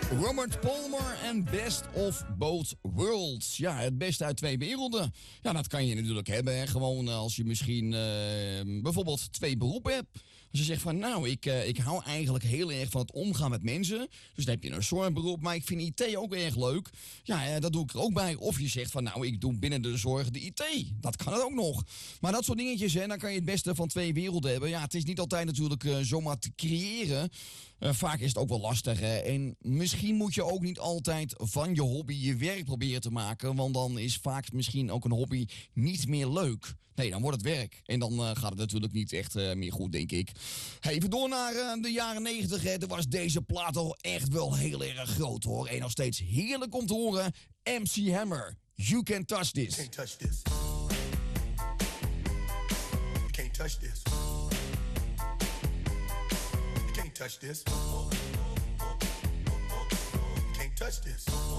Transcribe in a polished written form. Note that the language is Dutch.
Robert Palmer en Best of Both Worlds. Ja, het beste uit twee werelden. Ja, dat kan je natuurlijk hebben. Hè. Gewoon als je misschien bijvoorbeeld twee beroepen hebt. Als je zegt van, nou, ik hou eigenlijk heel erg van het omgaan met mensen. Dus dan heb je een zorgberoep, maar ik vind IT ook erg leuk. Ja, dat doe ik er ook bij. Of je zegt van, nou, ik doe binnen de zorg de IT. Dat kan het ook nog. Maar dat soort dingetjes, hè, dan kan je het beste van twee werelden hebben. Ja, het is niet altijd natuurlijk zomaar te creëren. Vaak is het ook wel lastig. Hè. En misschien moet je ook niet altijd van je hobby je werk proberen te maken. Want dan is vaak misschien ook een hobby niet meer leuk. Nee, dan wordt het werk. En dan gaat het natuurlijk niet echt meer goed, denk ik. Hey, even door naar de jaren 90. Hè. Toen was deze plaat al echt wel heel erg groot, hoor. En nog steeds heerlijk om te horen. MC Hammer, You Can't Touch This. You can't touch this. You can't touch this. You can't touch this. You can't touch this.